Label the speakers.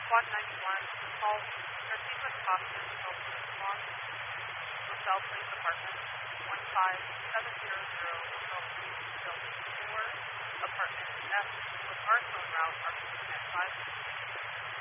Speaker 1: Squad 91, call Narcissus Hoskins, Hilton Response, LaSalle Police Department, 15700